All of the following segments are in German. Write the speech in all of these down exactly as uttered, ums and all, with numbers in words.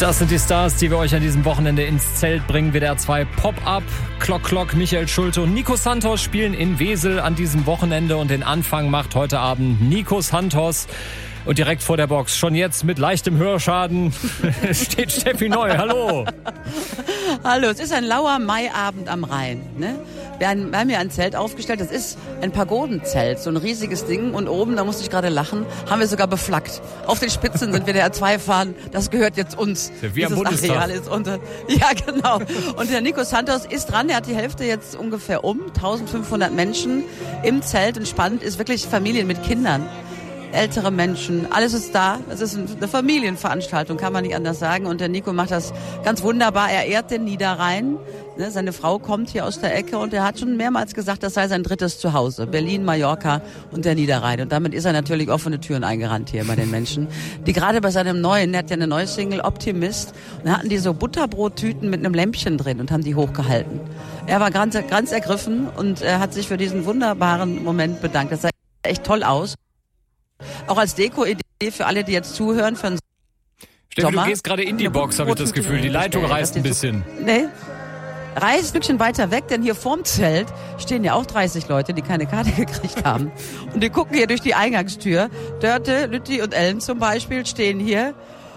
Das sind die Stars, die wir euch an diesem Wochenende ins Zelt bringen. W D R zwei Pop-Up, Klock Klock, Michael Schulte und Nico Santos spielen in Wesel an diesem Wochenende. Und den Anfang macht heute Abend Nico Santos. Und direkt vor der Box, schon jetzt mit leichtem Hörschaden, steht Steffi Neu. Hallo. Hallo, es ist ein lauer Maiabend am Rhein. Ne? Wir haben, wir haben hier ein Zelt aufgestellt, das ist ein Pagodenzelt, so ein riesiges Ding. Und oben, da musste ich gerade lachen, haben wir sogar beflaggt. Auf den Spitzen sind wir der R zwei fahren, das gehört jetzt uns. Wie am Bundestag. Ist unter, ja, genau. Und der Nico Santos ist dran, der hat die Hälfte jetzt ungefähr um, eintausendfünfhundert Menschen im Zelt. Und spannend ist wirklich Familien mit Kindern. Ältere Menschen, alles ist da. Es ist eine Familienveranstaltung, kann man nicht anders sagen. Und der Nico macht das ganz wunderbar. Er ehrt den Niederrhein. Ne, seine Frau kommt hier aus der Ecke und er hat schon mehrmals gesagt, das sei sein drittes Zuhause. Berlin, Mallorca und der Niederrhein. Und damit ist er natürlich offene Türen eingerannt hier bei den Menschen. Die gerade bei seinem neuen, er hat ja eine neue Single, Optimist, und da hatten die so Butterbrottüten mit einem Lämpchen drin und haben die hochgehalten. Er war ganz, ganz ergriffen und er hat sich für diesen wunderbaren Moment bedankt. Das sah echt toll aus. Auch als Deko-Idee für alle, die jetzt zuhören. Für den Steffi, Sommer. du gehst gerade in die Box, habe ich das Gefühl. Die Leitung reißt ein bisschen. Nee, reißt ein Stückchen weiter weg, denn hier vorm Zelt stehen ja auch dreißig Leute, die keine Karte gekriegt haben. Und die gucken hier durch die Eingangstür. Dörte, Lütti und Ellen zum Beispiel stehen hier.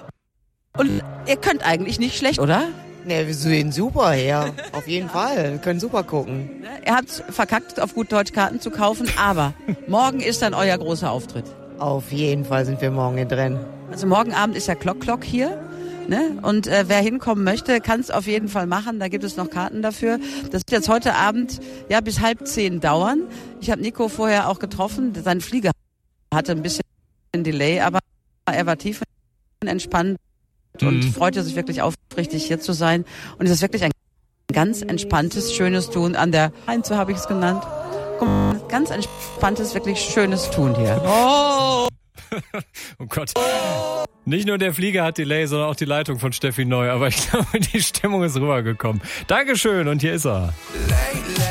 Und ihr könnt eigentlich nicht schlecht, oder? Ne, wir sehen super her. Auf jeden Fall. Wir können super gucken. Er hat verkackt, auf gut Deutsch Karten zu kaufen, aber morgen ist dann euer großer Auftritt. Auf jeden Fall sind wir morgen hier drin. Also morgen Abend ist ja Klock Klock hier. Ne? Und äh, wer hinkommen möchte, kann es auf jeden Fall machen. Da gibt es noch Karten dafür. Das wird jetzt heute Abend ja bis halb zehn dauern. Ich habe Nico vorher auch getroffen. Sein Flieger hatte ein bisschen Delay, aber er war tief entspannt und mhm. freute sich wirklich aufrichtig, hier zu sein. Und es ist wirklich ein ganz entspanntes, schönes Tun an der Rhein, so habe ich es genannt. Guck mal, ganz entspanntes, wirklich schönes Tun hier. Oh, oh Gott. Nicht nur der Flieger hat Delay, sondern auch die Leitung von Steffi Neu. Aber ich glaube, die Stimmung ist rübergekommen. Dankeschön und hier ist er.